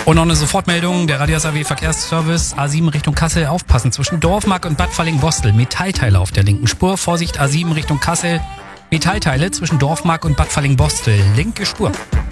Und noch eine Sofortmeldung, der Radio SAW Verkehrsservice A7 Richtung Kassel, aufpassen, zwischen Dorfmark und Bad Falling-Bostel, Metallteile auf der linken Spur, Vorsicht A7 Richtung Kassel, Metallteile zwischen Dorfmark und Bad Falling-Bostel, linke Spur.